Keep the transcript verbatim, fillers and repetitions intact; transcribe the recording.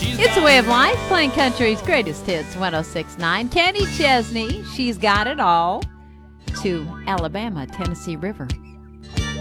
It's a way of life, playing country's greatest hits, one oh six point nine. Kenny Chesney, She's Got It All, to Alabama, Tennessee River.